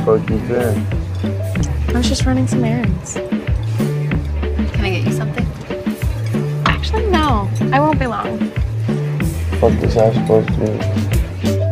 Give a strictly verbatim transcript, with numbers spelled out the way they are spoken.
fuck you been? I was just running some errands. Can I get you something? Actually, no. I won't be long. Fuck is that supposed to be?